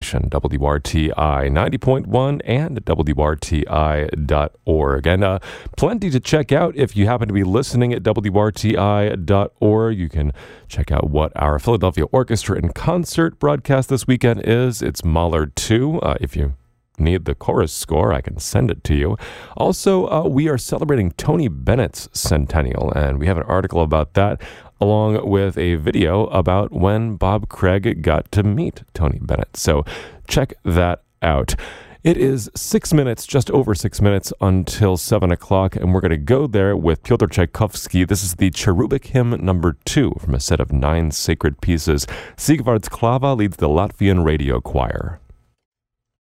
station, WRTI 90.1 and WRTI.org. And plenty to check out if you happen to be listening at WRTI.org. You can check out what our Philadelphia Orchestra in Concert broadcast this weekend is. It's Mahler 2. If you need the chorus score, I can send it to you. Also, we are celebrating Tony Bennett's centennial, and we have an article about that, along with a video about when Bob Craig got to meet Tony Bennett. So check that out. It is 6 minutes, just over 6 minutes until 7 o'clock, and we're going to go there with Pyotr Tchaikovsky. This is the Cherubic Hymn number 2 from a set of 9 sacred pieces. Sigvard Sklava leads the Latvian radio choir.